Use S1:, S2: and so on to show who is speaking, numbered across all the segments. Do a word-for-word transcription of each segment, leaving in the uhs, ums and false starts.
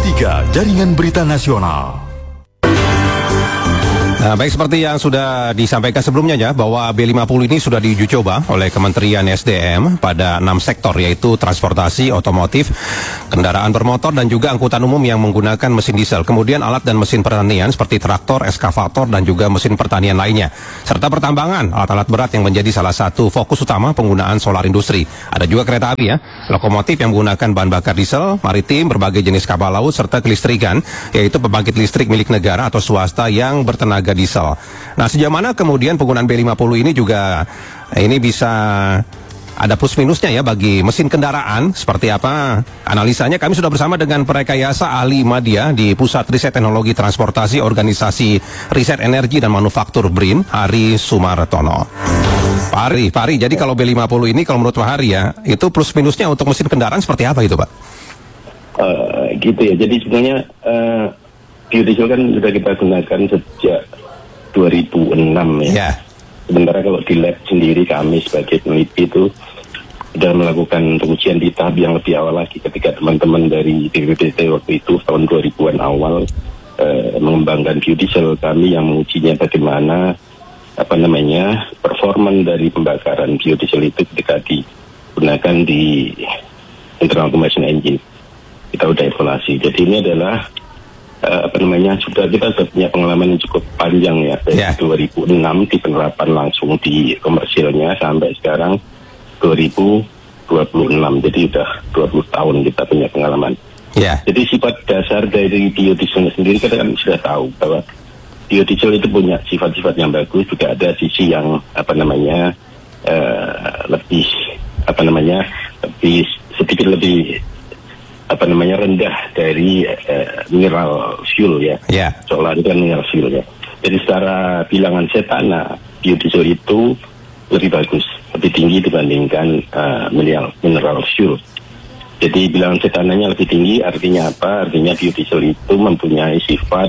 S1: tiga Jaringan Berita Nasional.
S2: Nah, baik seperti yang sudah disampaikan sebelumnya ya, bahwa B lima puluh ini sudah diuji coba oleh Kementerian S D M pada enam sektor, yaitu transportasi, otomotif, kendaraan bermotor, dan juga angkutan umum yang menggunakan mesin diesel. Kemudian alat dan mesin pertanian seperti traktor, eskavator, dan juga mesin pertanian lainnya. Serta pertambangan, alat-alat berat yang menjadi salah satu fokus utama penggunaan solar industri. Ada juga kereta api ya, lokomotif yang menggunakan bahan bakar diesel, maritim, berbagai jenis kapal laut, serta kelistrikan, yaitu pembangkit listrik milik negara atau swasta yang bertenaga diesel. Nah, sejauh mana kemudian penggunaan B lima puluh ini juga ini bisa ada plus minusnya ya bagi mesin kendaraan? Seperti apa analisanya? Kami sudah bersama dengan Perekayasa Ahli Media di Pusat Riset Teknologi Transportasi Organisasi Riset Energi dan Manufaktur B R I N, Hari Sumartono. Pak Hari, Pak Hari, jadi kalau B lima puluh ini kalau menurut Pak Hari ya, itu plus minusnya untuk mesin kendaraan seperti apa itu, Pak?
S3: Uh, gitu ya, jadi sebenarnya uh, biodiesel kan sudah kita gunakan sejak dua ribu enam ya. Yeah. Sementara kalau di lab sendiri kami sebagai peneliti itu sudah melakukan pengujian di tahap yang lebih awal lagi ketika teman-teman dari B P P T waktu itu tahun dua ribuan awal eh, mengembangkan biodiesel. Kami yang mengujinya bagaimana apa namanya performan dari pembakaran biodiesel itu ketika digunakan di internal combustion engine. Kita udah evaluasi. Jadi ini adalah Uh, apa namanya sudah kita sudah punya pengalaman yang cukup panjang ya dari yeah. dua ribu enam di penerapan langsung di komersilnya sampai sekarang dua ribu dua puluh enam, jadi sudah dua puluh tahun kita punya pengalaman. Yeah. Jadi sifat dasar dari biodiesel sendiri kita kan sudah tahu bahwa biodiesel itu punya sifat-sifat yang bagus, juga ada sisi yang apa namanya uh, lebih apa namanya lebih sedikit lebih apa namanya rendah dari uh, mineral fuel ya. Yeah. Solar itu kan mineral fuel ya. Jadi secara bilangan setana biodiesel itu lebih bagus, lebih tinggi dibandingkan uh, mineral mineral fuel. Jadi bilangan setananya lebih tinggi, artinya apa? Artinya biodiesel itu mempunyai sifat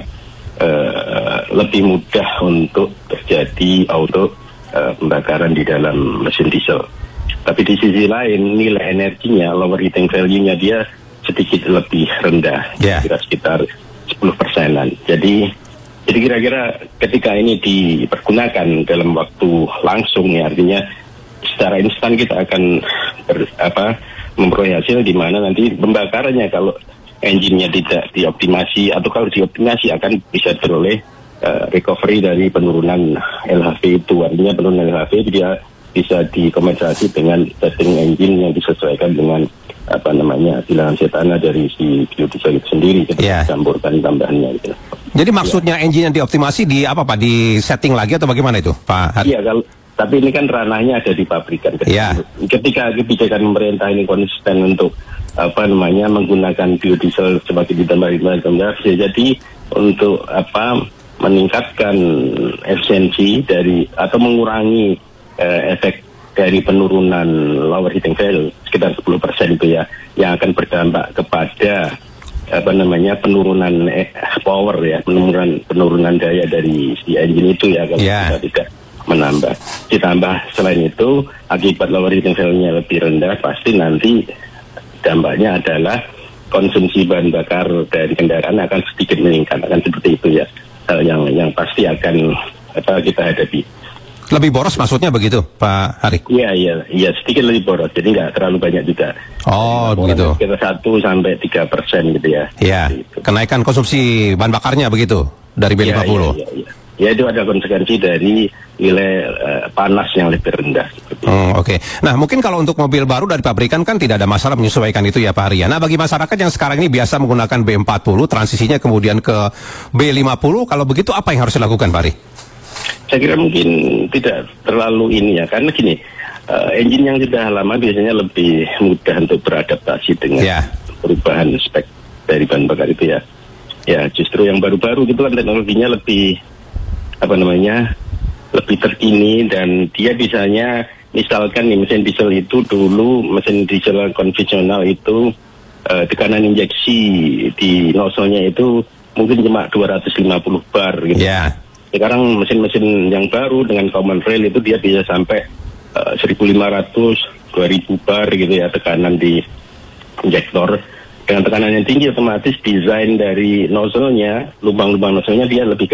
S3: uh, lebih mudah untuk terjadi auto uh, pembakaran di dalam mesin diesel. Tapi di sisi lain nilai energinya, lower heating value-nya dia sedikit lebih rendah, yeah. kira sekitar sepuluh persenan. Jadi, jadi kira-kira ketika ini dipergunakan dalam waktu langsung, ya artinya secara instan kita akan ber, apa, memperoleh hasil di mana nanti pembakarannya kalau engine-nya tidak dioptimasi atau kalau dioptimasi akan bisa teroleh uh, recovery dari penurunan L H V itu. Artinya penurunan L H V dia bisa dikompensasi dengan setting engine yang disesuaikan dengan apa namanya bilangan setana dari si biodiesel itu sendiri, kita yeah. campurkan tambahannya gitu. Jadi maksudnya yeah. engine yang dioptimasi di apa Pak, di setting lagi atau bagaimana itu Pak? Iya, kalau tapi ini kan ranahnya ada di pabrikan. Ketika, yeah. ketika kebijakan pemerintah ini konsisten untuk apa namanya menggunakan biodiesel sebagai ditambah-tambah, jadi untuk apa meningkatkan efisiensi dari atau mengurangi eh, efek dari penurunan lower heating value sekitar sepuluh persen itu ya, yang akan berdampak kepada apa namanya penurunan eh, power ya, penurunan penurunan daya dari si engine itu ya, kalau yeah. kita tidak menambah. Ditambah selain itu akibat lower heating value-nya lebih rendah, pasti nanti dampaknya adalah konsumsi bahan bakar dari kendaraan akan sedikit meningkat, akan seperti itu ya, hal yang yang pasti akan apa kita hadapi. Lebih boros maksudnya begitu, Pak Hari? Iya, iya, iya, sedikit lebih boros, jadi nggak terlalu banyak juga. Oh, begitu. Sekitar satu sampai tiga persen gitu ya. Iya, gitu. Kenaikan konsumsi bahan bakarnya begitu, dari B lima puluh? Iya, iya, iya. Ya, itu ada konsekuensi dari nilai uh, panas yang lebih rendah. Hmm, Oke, okay. Nah mungkin kalau untuk mobil baru dari pabrikan kan tidak ada masalah menyesuaikan itu ya Pak Hari. Nah bagi masyarakat yang sekarang ini biasa menggunakan B empat puluh, transisinya kemudian ke B lima puluh, kalau begitu apa yang harus dilakukan Pak Hari? Saya kira mungkin tidak terlalu ini ya, karena gini, uh, engine yang sudah lama biasanya lebih mudah untuk beradaptasi dengan yeah. perubahan spek dari bahan bakar itu ya. Ya justru yang baru-baru itu kan teknologinya lebih apa namanya lebih terkini, dan dia bisanya misalkan nih mesin diesel itu dulu mesin diesel konvensional itu uh, tekanan injeksi di nozzle-nya itu mungkin cuma dua ratus lima puluh bar gitu. Yeah. Sekarang mesin-mesin yang baru dengan common rail itu dia bisa sampai uh, seribu lima ratus, dua ribu bar gitu ya tekanan di injektor. dengan tekanan yang tinggi, otomatis desain dari nozzle-nya, lubang-lubang nozzle-nya dia lebih